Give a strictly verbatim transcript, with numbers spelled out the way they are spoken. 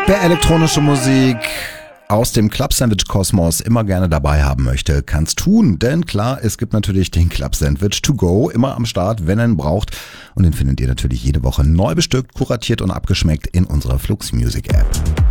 Wer elektronische Musik aus dem Club Sandwich Kosmos immer gerne dabei haben möchte, kann's tun. Denn klar, es gibt natürlich den Club Sandwich to go immer am Start, wenn ihr ihn braucht. Und den findet ihr natürlich jede Woche neu bestückt, kuratiert und abgeschmeckt in unserer Flux Music App.